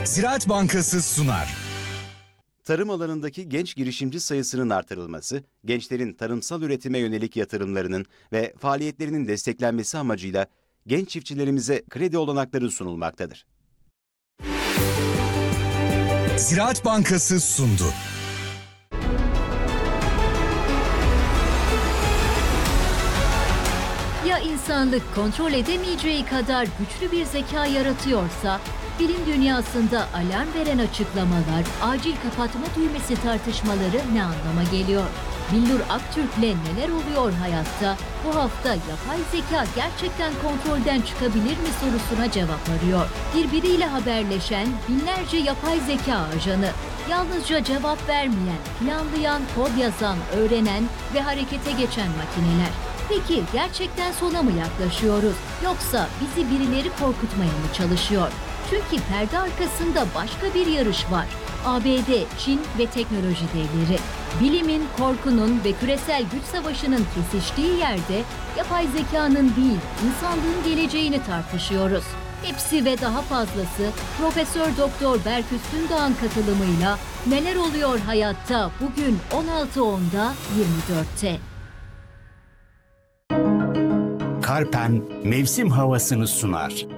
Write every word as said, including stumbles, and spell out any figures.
Ziraat Bankası sunar. Tarım alanındaki genç girişimci sayısının artırılması, gençlerin tarımsal üretime yönelik yatırımlarının ve faaliyetlerinin desteklenmesi amacıyla genç çiftçilerimize kredi olanakları sunulmaktadır. Ziraat Bankası sundu. Ya insanlık kontrol edemeyeceği kadar güçlü bir zeka yaratıyorsa, bilim dünyasında alarm veren açıklamalar, acil kapatma düğmesi tartışmaları ne anlama geliyor? Billur Aktürk'le neler oluyor hayatta? Bu hafta yapay zeka gerçekten kontrolden çıkabilir mi sorusuna cevap arıyor. Birbiriyle haberleşen binlerce yapay zeka ajanı, yalnızca cevap vermeyen, planlayan, kod yazan, öğrenen ve harekete geçen makineler. Peki gerçekten sona mı yaklaşıyoruz? Yoksa bizi birileri korkutmaya mı çalışıyor? Çünkü perde arkasında başka bir yarış var. A B D, Çin ve teknoloji devleri. Bilimin, korkunun ve küresel güç savaşının kesiştiği yerde yapay zekanın değil, insanlığın geleceğini tartışıyoruz. Hepsi ve daha fazlası Profesör Doktor Berk Üstündağ'ın katılımıyla Neler Oluyor Hayatta bugün on altı onda yirmi dörtte. Karpen mevsim havasını sunar.